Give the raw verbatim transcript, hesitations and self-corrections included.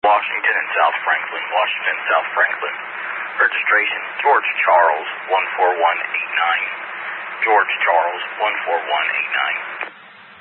Washington and South Franklin, Washington, South Franklin. Registration, George Charles, one four one eight nine. George Charles, one four one eight nine.